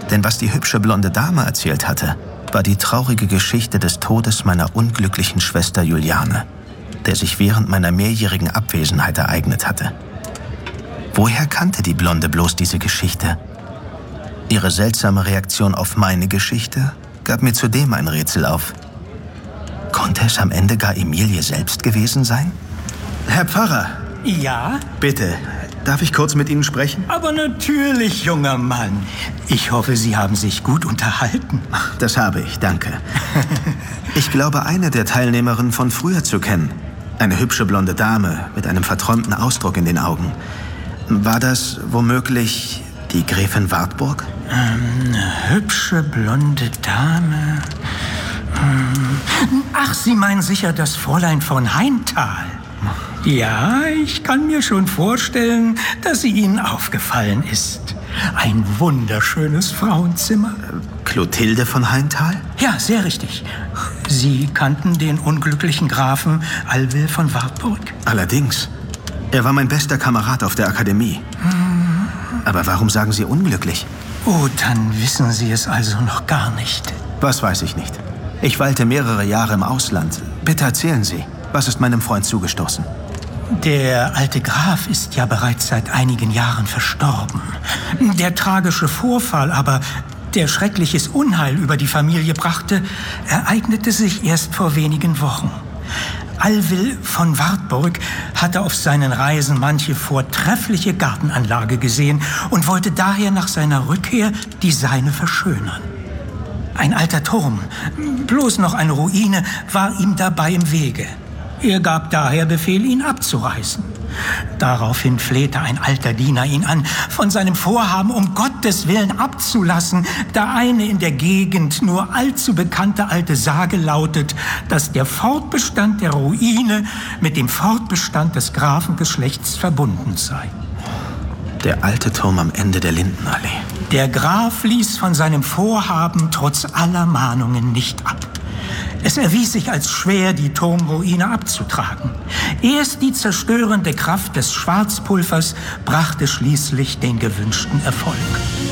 Denn was die hübsche blonde Dame erzählt hatte, war die traurige Geschichte des Todes meiner unglücklichen Schwester Juliane, der sich während meiner mehrjährigen Abwesenheit ereignet hatte. Woher kannte die Blonde bloß diese Geschichte? Ihre seltsame Reaktion auf meine Geschichte gab mir zudem ein Rätsel auf. Konnte es am Ende gar Emilie selbst gewesen sein? Herr Pfarrer! Ja? Bitte, darf ich kurz mit Ihnen sprechen? Aber natürlich, junger Mann. Ich hoffe, Sie haben sich gut unterhalten. Ach, das habe ich, danke. Ich glaube, eine der Teilnehmerinnen von früher zu kennen. Eine hübsche blonde Dame mit einem verträumten Ausdruck in den Augen. War das womöglich die Gräfin Wartburg? Eine hübsche blonde Dame. Ach, Sie meinen sicher das Fräulein von Haintal. Ja, ich kann mir schon vorstellen, dass sie Ihnen aufgefallen ist. Ein wunderschönes Frauenzimmer. Clotilde von Haintal? Ja, sehr richtig. Sie kannten den unglücklichen Grafen Alwil von Wartburg? Allerdings. Er war mein bester Kamerad auf der Akademie. Aber warum sagen Sie unglücklich? Oh, dann wissen Sie es also noch gar nicht. Was weiß ich nicht. Ich weilte mehrere Jahre im Ausland. Bitte erzählen Sie, was ist meinem Freund zugestoßen? Der alte Graf ist ja bereits seit einigen Jahren verstorben. Der tragische Vorfall aber, der schreckliches Unheil über die Familie brachte, ereignete sich erst vor wenigen Wochen. Alwil von Wartburg hatte auf seinen Reisen manche vortreffliche Gartenanlage gesehen und wollte daher nach seiner Rückkehr die seine verschönern. Ein alter Turm, bloß noch eine Ruine, war ihm dabei im Wege. Er gab daher Befehl, ihn abzureißen. Daraufhin flehte ein alter Diener ihn an, von seinem Vorhaben um Gottes Willen abzulassen, da eine in der Gegend nur allzu bekannte alte Sage lautet, dass der Fortbestand der Ruine mit dem Fortbestand des Grafengeschlechts verbunden sei. Der alte Turm am Ende der Lindenallee. Der Graf ließ von seinem Vorhaben trotz aller Mahnungen nicht ab. Es erwies sich als schwer, die Turmruine abzutragen. Erst die zerstörende Kraft des Schwarzpulvers brachte schließlich den gewünschten Erfolg.